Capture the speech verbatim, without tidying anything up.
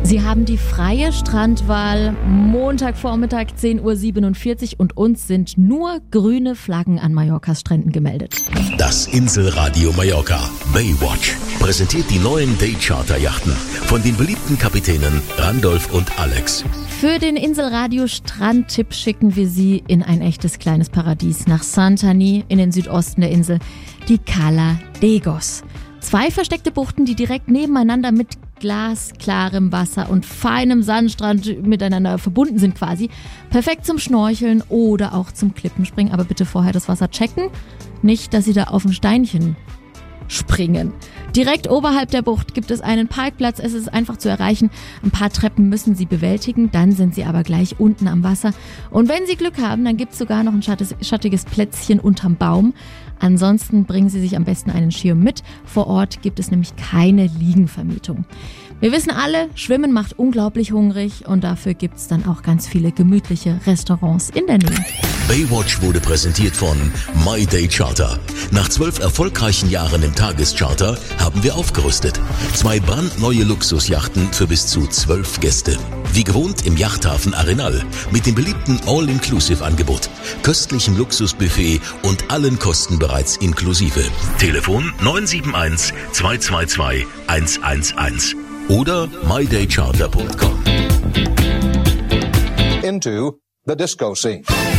Sie haben die freie Strandwahl, Montagvormittag zehn Uhr siebenundvierzig und uns sind nur grüne Flaggen an Mallorcas Stränden gemeldet. Das Inselradio Mallorca Baywatch präsentiert die neuen Day-Charter-Yachten von den beliebten Kapitänen Randolph und Alex. Für den Inselradio Strandtipp schicken wir Sie in ein echtes kleines Paradies nach Santani in den Südosten der Insel, die Cala Degos. Zwei versteckte Buchten, die direkt nebeneinander mit glasklarem Wasser und feinem Sandstrand miteinander verbunden sind quasi. Perfekt zum Schnorcheln oder auch zum Klippenspringen, aber bitte vorher das Wasser checken. Nicht, dass Sie da auf ein Steinchen springen. Direkt oberhalb der Bucht gibt es einen Parkplatz. Es ist einfach zu erreichen. Ein paar Treppen müssen Sie bewältigen, dann sind Sie aber gleich unten am Wasser. Und wenn Sie Glück haben, dann gibt es sogar noch ein schattiges Plätzchen unterm Baum. Ansonsten bringen Sie sich am besten einen Schirm mit. Vor Ort gibt es nämlich keine Liegenvermietung. Wir wissen alle, Schwimmen macht unglaublich hungrig und dafür gibt es dann auch ganz viele gemütliche Restaurants in der Nähe. Baywatch wurde präsentiert von My Day Charter. Nach zwölf erfolgreichen Jahren im Tagescharter haben wir aufgerüstet. Zwei brandneue Luxusjachten für bis zu zwölf Gäste. Wie gewohnt im Yachthafen Arenal mit dem beliebten All-Inclusive-Angebot, köstlichem Luxusbuffet und allen Kosten bereits inklusive. Telefon neun sieben eins, zwei zwei zwei, eins eins eins oder my day charter punkt com. Into the disco scene.